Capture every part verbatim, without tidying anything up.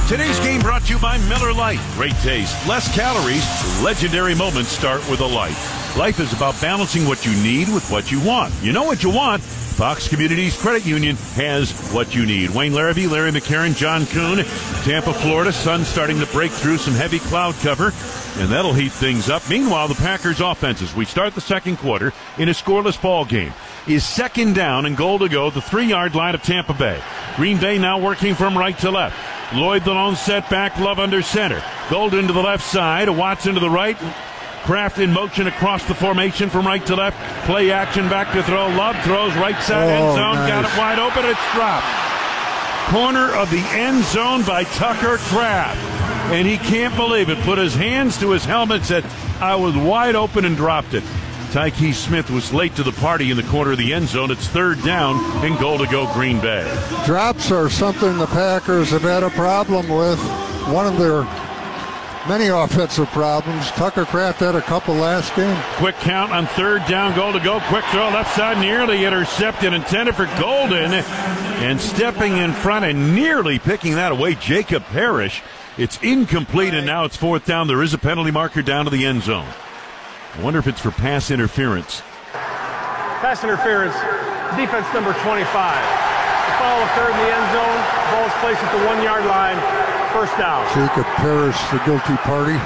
Today's game brought to you by Miller Lite. Great taste, less calories, legendary moments start with a light. Life is about balancing what you need with what you want. You know what you want? Fox Communities Credit Union has what you need. Wayne Larrabee, Larry McCarron, John Kuhn, Tampa, Florida. Sun starting to break through some heavy cloud cover, and that'll heat things up. Meanwhile, the Packers offenses, we start the second quarter in a scoreless ball game, is second down and goal to go at the three-yard line of Tampa Bay. Green Bay now working from right to left. Lloyd the lone setback, Love under center. Golden to the left side, Watson to the right. Kraft in motion across the formation from right to left. Play action back to throw. Love throws right side oh, end zone. Nice. Got it wide open. It's dropped. Corner of the end zone by Tucker Kraft. And he can't believe it. Put his hands to his helmet, said, I was wide open, and dropped it. Tyke Smith was late to the party in the corner of the end zone. It's third down and goal to go Green Bay. Drops are something the Packers have had a problem with. One of their many offensive problems. Tucker Kraft had a couple last game. Quick count on third down, goal to go. Quick throw left side, nearly intercepted, intended for Golden. And stepping in front and nearly picking that away, Jacob Parrish. It's incomplete, and now it's fourth down. There is a penalty marker down to the end zone. I wonder if it's for pass interference. Pass interference, defense number twenty-five. The foul occurred in the end zone. Ball is placed at the one-yard line. First down. Jacob Parrish, the guilty party.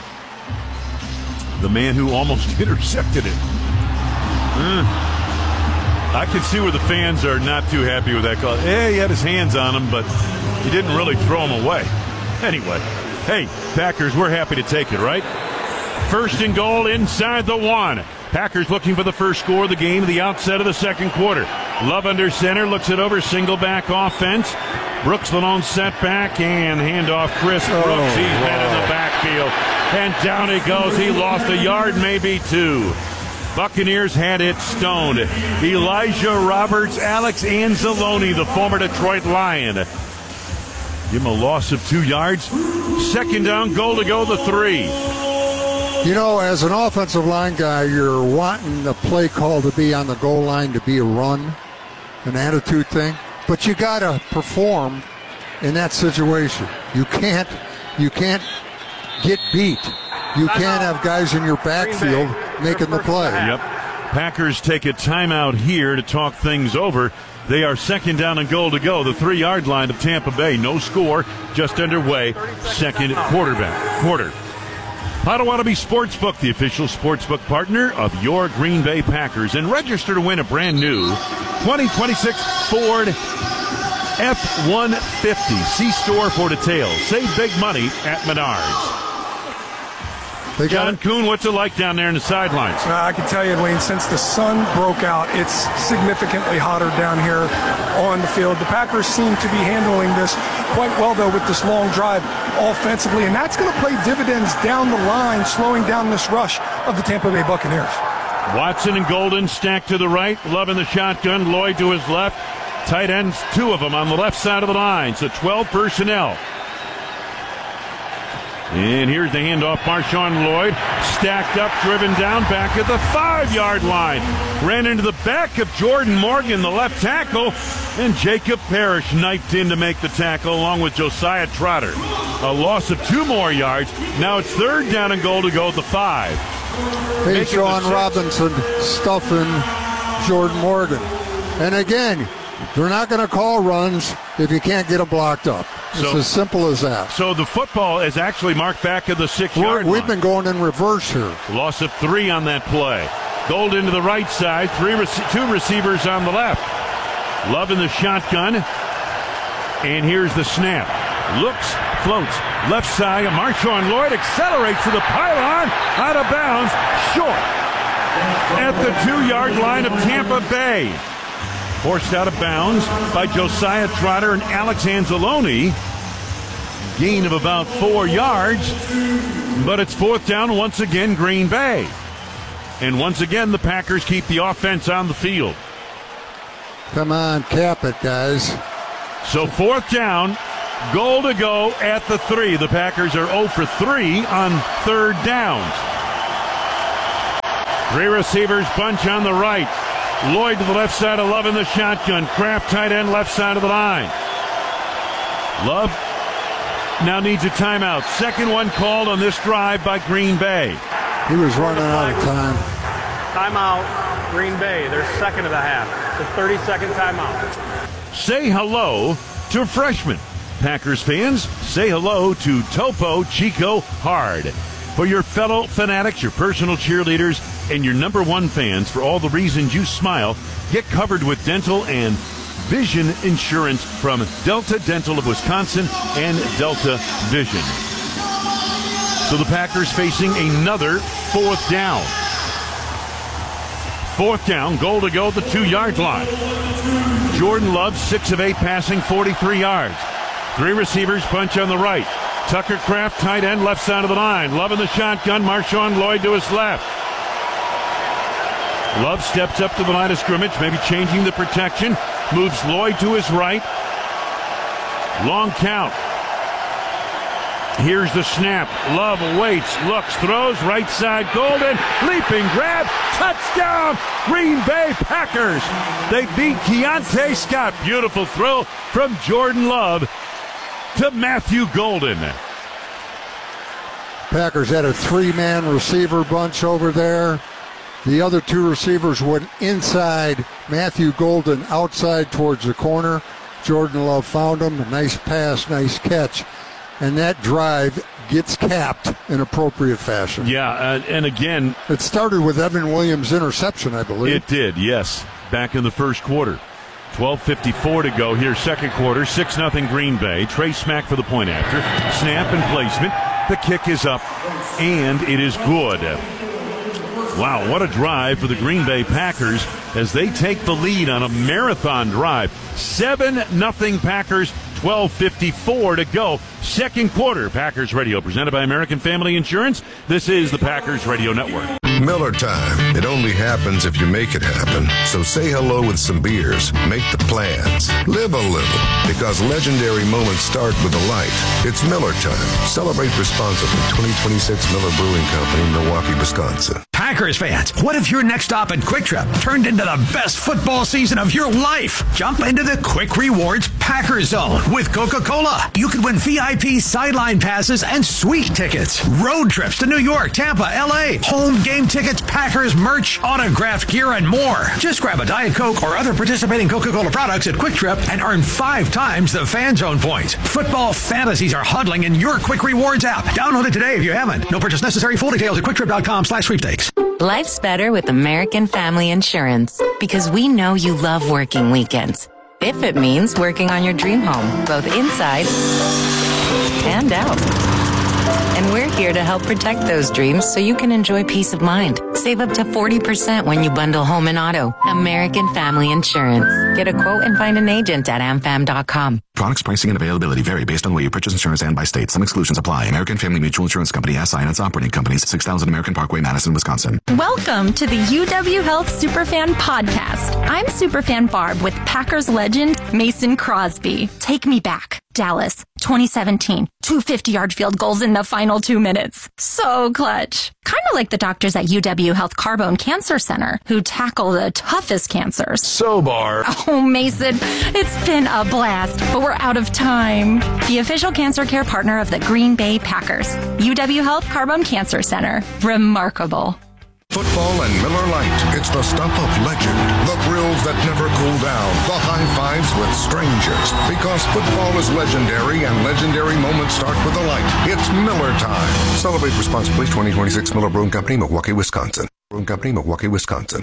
The man who almost intercepted it. Mm. I can see where the fans are not too happy with that call. Yeah, he had his hands on him, but he didn't really throw him away. Anyway, hey, Packers, we're happy to take it, right? First and goal inside the one. Packers looking for the first score of the game at the outset of the second quarter. Love under center, looks it over, single back offense. Brooks the lone setback, and handoff Chris Brooks. Oh, He's wow. been in the backfield, and down he goes. He lost a yard, maybe two. Buccaneers had it stoned. Elijah Roberts, Alex Anzalone, the former Detroit Lion. Give him a loss of two yards. Second down, goal to go, the three. You know, as an offensive line guy, you're wanting the play call to be on the goal line, to be a run, an attitude thing. But you got to perform in that situation. You can't, you can't get beat. You can't have guys in your backfield making the play. Yep. Packers take a timeout here to talk things over. They are second down and goal to go. The three-yard line of Tampa Bay. No score, just underway. Second quarterback quarter. Potawatomi Sportsbook, the official sportsbook partner of your Green Bay Packers. And register to win a brand new twenty twenty-six Ford F one fifty. See store for details. Save big money at Menards. They got John it. Kuhn, what's it like down there in the sidelines? Uh, I can tell you, Wayne, since the sun broke out, it's significantly hotter down here on the field. The Packers seem to be handling this quite well, though, with this long drive offensively, and that's going to play dividends down the line, slowing down this rush of the Tampa Bay Buccaneers. Watson and Golden stacked to the right. Love in the shotgun. Lloyd to his left. Tight ends, two of them on the left side of the line. So twelve personnel. And here's the handoff. Marshawn Lloyd stacked up, driven down, back at the five-yard line. Ran into the back of Jordan Morgan, the left tackle, and Jacob Parrish knifed in to make the tackle along with Josiah Trotter. A loss of two more yards. Now it's third down and goal to go at the five. Hey, Making Sean the Robinson stuffing Jordan Morgan. And again, they're not going to call runs if you can't get them blocked up. It's So- as simple as that. So the football is actually marked back at the six-yard line. We've been going in reverse here. Loss of three on that play. Golden to the right side, three rec- two receivers on the left. Love in the shotgun. And here's the snap. Looks, floats, left side. Marshawn Lloyd accelerates to the pylon, out of bounds, short. At the two-yard line of Tampa Bay. Forced out of bounds by Josiah Trotter and Alex Anzalone. Gain of about four yards. But it's fourth down once again, Green Bay. And once again, the Packers keep the offense on the field. Come on, cap it, guys. So fourth down, goal to go at the three. The Packers are zero for three on third downs. Three receivers bunch on the right. Lloyd to the left side of Love in the shotgun. Kraft tight end left side of the line. Love now needs a timeout. Second one called on this drive by Green Bay. He was running out of time. Timeout, Green Bay. Their second of the half. It's a thirty-second timeout. Say hello to a freshman. Packers fans, say hello to Topo Chico Hard. For your fellow fanatics, your personal cheerleaders, and your number one fans, for all the reasons you smile, get covered with dental and vision insurance from Delta Dental of Wisconsin and Delta Vision. So the Packers facing another fourth down. Fourth down, goal to go at the two-yard line. Jordan Love, six of eight passing, forty-three yards. Three receivers, bunch on the right. Tucker Kraft, tight end, left side of the line. Love in the shotgun, Marshawn Lloyd to his left. Love steps up to the line of scrimmage, maybe changing the protection. Moves Lloyd to his right. Long count. Here's the snap. Love waits, looks, throws, right side, Golden, leaping grab, touchdown, Green Bay Packers. They beat Keontae Scott. Beautiful throw from Jordan Love to Matthew Golden. Packers had a three-man receiver bunch over there. The other two receivers went inside. Matthew Golden outside towards the corner. Jordan Love found him. A nice pass, nice catch. And that drive gets capped in appropriate fashion. Yeah, uh, and again... It started with Evan Williams' interception, I believe. It did, yes, back in the first quarter. twelve fifty-four to go here, second quarter. six nothing Green Bay. Trey Smack for the point after. Snap and placement. The kick is up, and it is good. Wow, what a drive for the Green Bay Packers as they take the lead on a marathon drive. seven nothing Packers, twelve fifty-four to go. Second quarter, Packers Radio, presented by American Family Insurance. This is the Packers Radio Network. Miller time. It only happens if you make it happen. So say hello with some beers. Make the plans. Live a little. Because legendary moments start with a light. It's Miller time. Celebrate responsibly. twenty twenty-six Miller Brewing Company, Milwaukee, Wisconsin. Packers fans, what if your next stop at Quick Trip turned into the best football season of your life? Jump into the Quick Rewards Packers Zone with Coca-Cola. You could win V I P sideline passes and suite tickets, road trips to New York, Tampa, L A, home game tickets, Packers merch, autographed gear, and more. Just grab a Diet Coke or other participating Coca-Cola products at Quick Trip and earn five times the Fan Zone points. Football fantasies are huddling in your Quick Rewards app. Download it today if you haven't. No purchase necessary. Full details at quicktrip.com slash sweepstakes. Life's better with American Family Insurance because we know you love working weekends. If it means working on your dream home, both inside and out. And we're here to help protect those dreams so you can enjoy peace of mind. Save up to forty percent when you bundle home and auto. American Family Insurance. Get a quote and find an agent at am fam dot com. Products, pricing, and availability vary based on where you purchase insurance and by state. Some exclusions apply. American Family Mutual Insurance Company, S I and its operating companies, six thousand American Parkway, Madison, Wisconsin. Welcome to the U W Health Superfan Podcast. I'm Superfan Barb with Packers legend Mason Crosby. Take me back. Dallas, twenty seventeen. Two fifty-yard field goals in the final two minutes. So clutch. Kind of like the doctors at U W Health Carbone Cancer Center who tackle the toughest cancers. So, Barb. Oh, Mason, it's been a blast, but we're out of time. The official cancer care partner of the Green Bay Packers. U W Health Carbone Cancer Center. Remarkable. Football and Miller Lite. It's the stuff of legend. The thrills that never cool down. The high fives with strangers. Because football is legendary and legendary moments start with a light. It's Miller time. Celebrate responsibly. twenty twenty-six Miller Brewing Company, Milwaukee, Wisconsin. Brewing Company, Milwaukee, Wisconsin.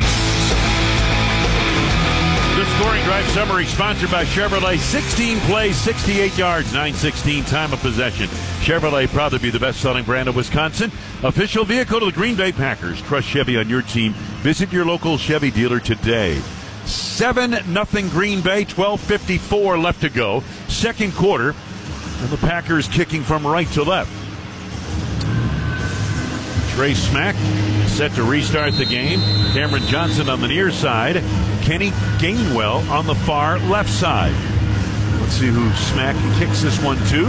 The scoring drive summary sponsored by Chevrolet. sixteen plays, sixty-eight yards, nine sixteen time of possession. Chevrolet, proud to be the best-selling brand of Wisconsin. Official vehicle to the Green Bay Packers. Trust Chevy on your team. Visit your local Chevy dealer today. seven nothing Green Bay, twelve fifty-four left to go. Second quarter, and the Packers kicking from right to left. Trey Smack set to restart the game. Cameron Johnson on the near side. Kenny Gainwell on the far left side. Let's see who Smack kicks this one to.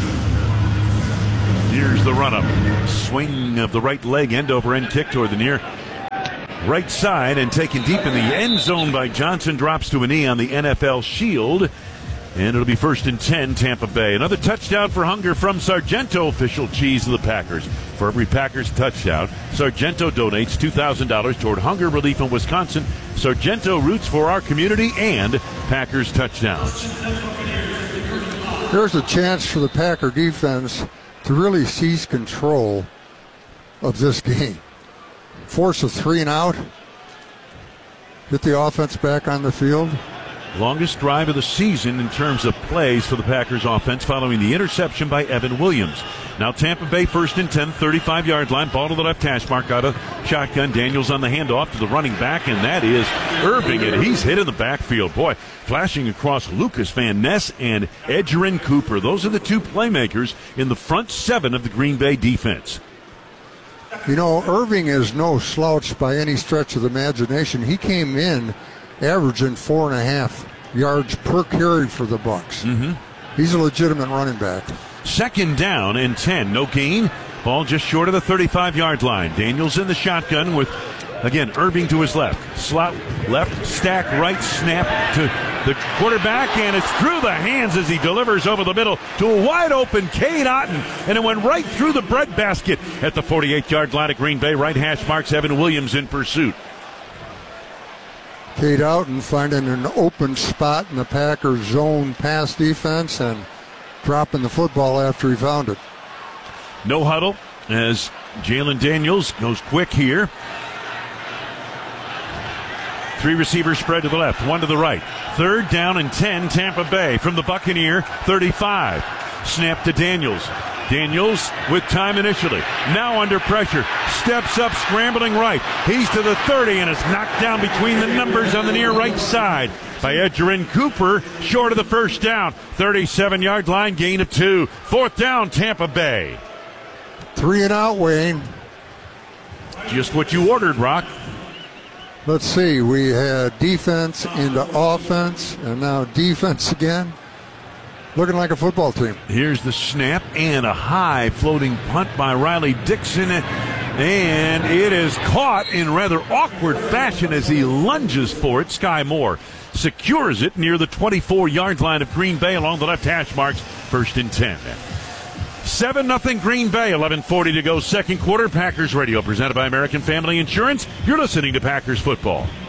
Here's the run-up. Swing of the right leg, end-over-end kick toward the near right side, and taken deep in the end zone by Johnson. Drops to a knee on the N F L Shield. And it'll be first and ten, Tampa Bay. Another touchdown for Hunger from Sargento, official cheese of the Packers. For every Packers touchdown, Sargento donates two thousand dollars toward hunger relief in Wisconsin. Sargento roots for our community and Packers touchdowns. There's a chance for the Packer defense to really seize control of this game. Force a three and out. Get the offense back on the field. Longest drive of the season in terms of plays for the Packers offense following the interception by Evan Williams. Now Tampa Bay first and ten, thirty-five-yard line. Ball to the left hash mark out of shotgun. Daniels on the handoff to the running back, and that is Irving, and he's hit in the backfield. Boy, flashing across Lucas Van Ness and Edgerrin Cooper. Those are the two playmakers in the front seven of the Green Bay defense. You know, Irving is no slouch by any stretch of the imagination. He came in averaging four and a half yards per carry for the Bucs. Mm-hmm. He's a legitimate running back. Second down and ten. No gain. Ball just short of the thirty-five-yard line. Daniels in the shotgun with, again, Irving to his left. Slot left, stack right, snap to the quarterback, and it's through the hands as he delivers over the middle to a wide-open Cade Otton, and it went right through the breadbasket at the forty-eight-yard line of Green Bay. Right hash marks Evan Williams in pursuit. Cade Otton finding an open spot in the Packers zone pass defense and dropping the football after he found it. No huddle as Jalen Daniels goes quick here. Three receivers spread to the left, one to the right. Third down and ten, Tampa Bay from the Buccaneer thirty-five. Snap to Daniels. Daniels with time initially. Now under pressure. Steps up, scrambling right. He's to the thirty, and it's knocked down between the numbers on the near right side by Edgerrin Cooper, short of the first down. thirty-seven-yard line, gain of two. Fourth down, Tampa Bay. Three and out, Wayne. Just what you ordered, Rock. Let's see. We had defense into offense, and now defense again. Looking like a football team. Here's the snap and a high floating punt by Riley Dixon. And it is caught in rather awkward fashion as he lunges for it. Sky Moore secures it near the twenty-four-yard line of Green Bay along the left hash marks. First and ten. seven nothing Green Bay, eleven forty to go second quarter. Packers Radio presented by American Family Insurance. You're listening to Packers Football.